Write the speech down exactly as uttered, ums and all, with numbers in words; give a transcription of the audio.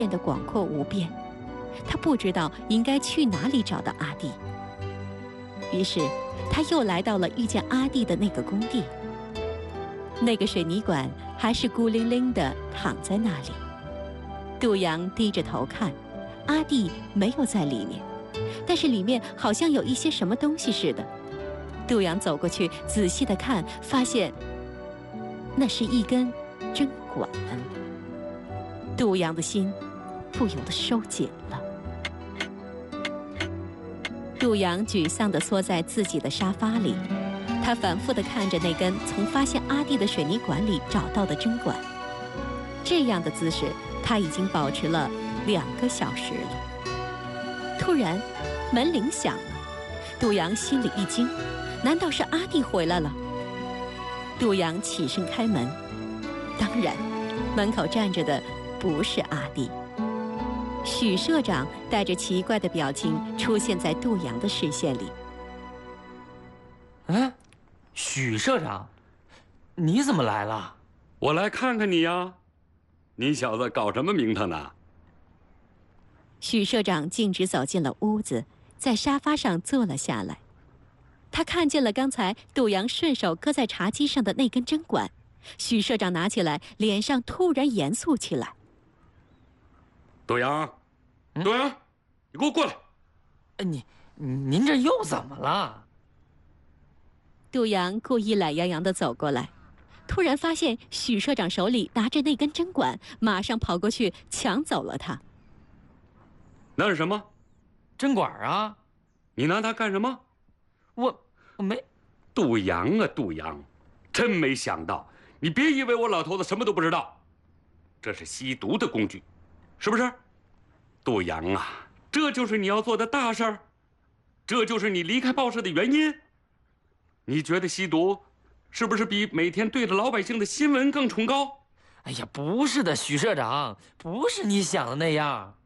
变得广阔无边，他不知道应该去哪里找到阿弟。于是，他又来到了遇见阿弟的那个工地。那个水泥管还是孤零零地躺在那里。杜阳低着头看，阿弟没有在里面，但是里面好像有一些什么东西似的。杜阳走过去仔细地看，发现那是一根针管。杜阳的心不由得收紧了。杜阳沮丧地缩在自己的沙发里，他反复地看着那根从发现阿弟的水泥管里找到的针管。这样的姿势他已经保持了两个小时了。突然门铃响了，杜阳心里一惊，难道是阿弟回来了？杜阳起身开门，当然门口站着的不是阿弟。许社长带着奇怪的表情出现在杜阳的视线里。 嗯，许社长，你怎么来了？ 我来看看你呀，你小子搞什么名堂呢？ 许社长径直走进了屋子，在沙发上坐了下来。他看见了刚才杜阳顺手搁在茶几上的那根针管，许社长拿起来，脸上突然严肃起来。 杜阳，杜阳，你给我过来！ 哎，你您这又怎么了？ 杜阳故意懒洋洋地走过来，突然发现许社长手里拿着那根针管，马上跑过去抢走了它。 那是什么？ 针管啊！ 你拿它干什么？ 我我没。 杜阳啊，杜阳，真没想到，你别以为我老头子什么都不知道，这是吸毒的工具，是不是？杜阳啊，这就是你要做的大事儿，这就是你离开报社的原因。你觉得吸毒是不是比每天对着老百姓的新闻更崇高？ 哎呀，不是的，许社长，不是你想的那样。